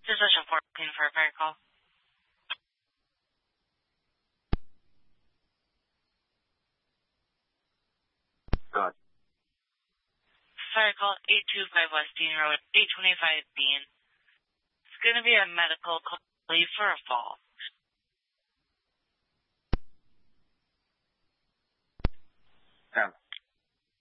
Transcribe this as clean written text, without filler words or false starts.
Position 14 for a fire call. Go ahead. Fire call 825 West Dean Road, 825 Dean. It's going to be a medical call for a fall.